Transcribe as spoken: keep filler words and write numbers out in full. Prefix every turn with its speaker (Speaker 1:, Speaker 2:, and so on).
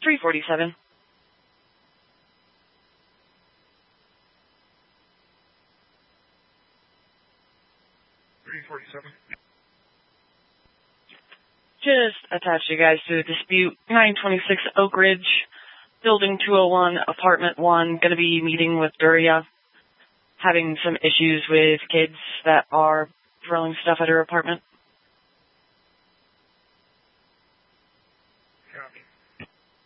Speaker 1: three forty-seven.
Speaker 2: three forty-seven.
Speaker 1: Just attach you guys to a dispute. nine twenty-six Oak Ridge, Building two oh one, Apartment one. Going to be meeting with Duria. Having some issues with kids that are throwing stuff at her apartment.